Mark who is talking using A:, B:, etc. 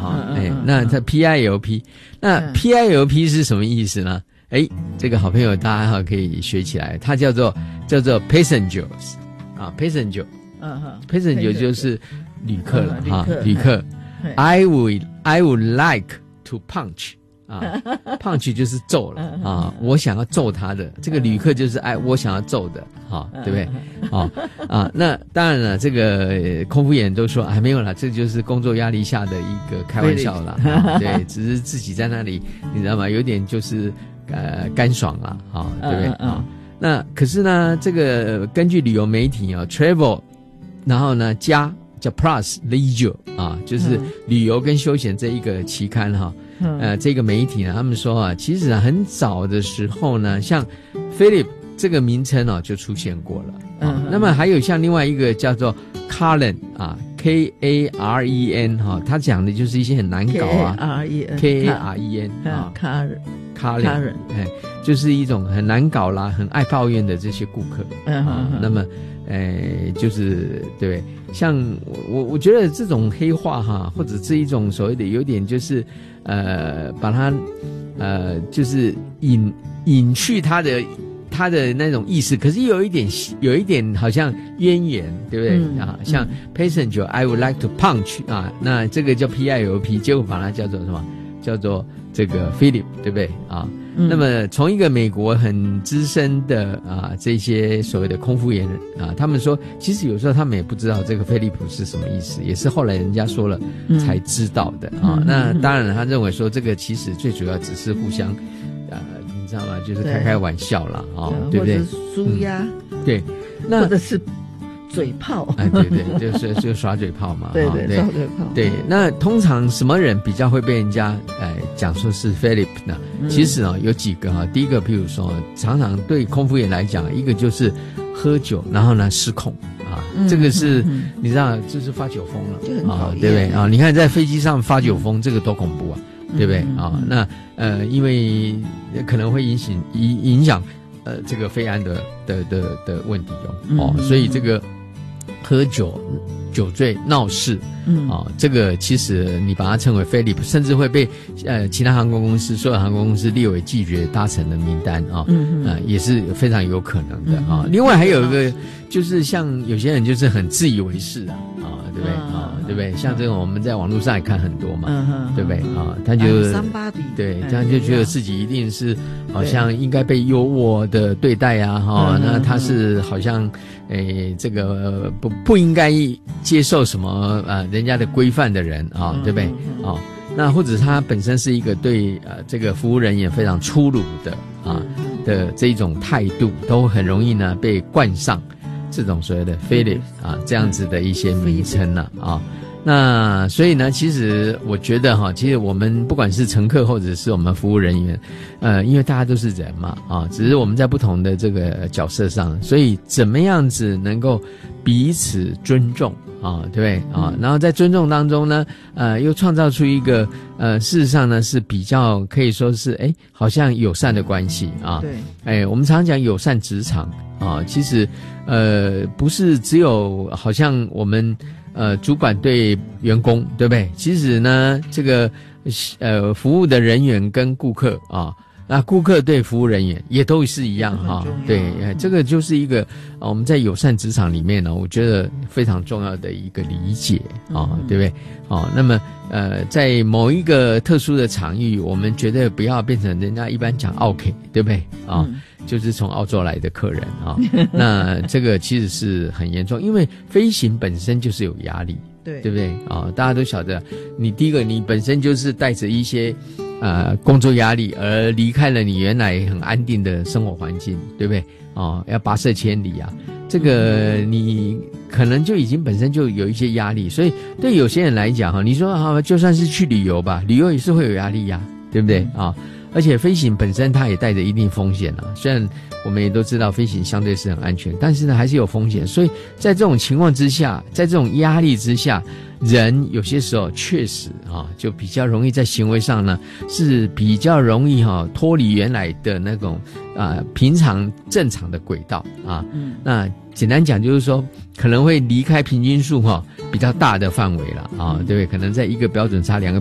A: 那它 PILP， 那 PILP 是什么意思呢？这个好朋友大家可以学起来，它叫做 passengers 啊 passenger就是旅客了哈，旅客。I would like to punch punch 就是揍了我想要揍他的这个旅客就是我想要揍的对不对那当然了，这个空服员都说没有啦，这就是工作压力下的一个开玩笑啦对，只是自己在那里你知道吗，有点就是干爽啦对不对那可是呢，这个根据旅游媒体travel 然后呢叫 Plus Leisure 就是旅游跟休闲这一个期刊这个媒体呢，他们说其实很早的时候呢，像 Philip 这个名称就出现过了那么还有像另外一个叫做 Karen Karen 他讲的就是一些很难搞Karen Karen 就是一种很难搞啦，很爱抱怨的这些顾客那么就是对，像我觉得这种黑化或者是一种所谓的有点就是把它就是隐去它的那种意思，可是有一点好像渊源，对不对像 passenger I would like to punch 那这个叫 PILP， 结果把它叫做什么？叫做这个 Philip， 对不对那么从一个美国很资深的这些所谓的空服员他们说其实有时候他们也不知道这个菲利普是什么意思，也是后来人家说了才知道的那当然他认为说这个其实最主要只是互相你知道吗，就是开玩笑啦对不对，
B: 或者舒压
A: 对，那
B: 或者是嘴炮
A: 对对，就是耍嘴炮嘛
B: 对对，耍嘴炮
A: 对。那通常什么人比较会被人家讲说是 Philip 呢其实有几个第一个譬如说常常对空服员来讲，一个就是喝酒然后呢失控这个是你知道就是发酒疯了
B: 就很讨厌
A: 对不对你看在飞机上发酒疯这个多恐怖对不对那因为可能会影响这个飞安的问题所以这个喝酒酒醉闹事这个其实你把它称为 Philip， 甚至会被其他航空公司所有航空公司列为拒绝搭乘的名单也是非常有可能的另外还有一个就是像有些人就是很自以为是对不对对不对？像这种我们在网络上也看很多嘛对不对他就对这样就觉得自己一定是好像应该被优渥的对待那他是好像这个不应该接受什么人家的规范的人对不对那或者他本身是一个对这个服务人员非常粗鲁的这一种态度，都很容易呢被冠上这种所谓的 Philip 这样子的一些名称那所以呢，其实我觉得其实我们不管是乘客或者是我们服务人员因为大家都是人嘛只是我们在不同的这个角色上，所以怎么样子能够彼此尊重对不对然后在尊重当中呢又创造出一个事实上呢是比较可以说是好像友善的关系对我们常讲友善职场其实不是只有好像我们主管对员工对不对，其实呢这个服务的人员跟顾客那顾客对服务人员也都是一样对这个就是一个我们在友善职场里面呢我觉得非常重要的一个理解对不对那么在某一个特殊的场域，我们绝对不要变成人家一般讲 OK 对不对就是从澳洲来的客人那这个其实是很严重，因为飞行本身就是有压力对不对大家都晓得，你第一个你本身就是带着一些工作压力而离开了你原来很安定的生活环境对不对要跋涉千里这个你可能就已经本身就有一些压力，所以对有些人来讲你说就算是去旅游吧，旅游也是会有压力对不对而且飞行本身它也带着一定风险虽然我们也都知道飞行相对是很安全，但是呢还是有风险，所以在这种情况之下，在这种压力之下，人有些时候确实就比较容易在行为上呢是比较容易脱离原来的那种平常正常的轨道那简单讲就是说可能会离开平均数比较大的范围了对不对？可能在一个标准差2个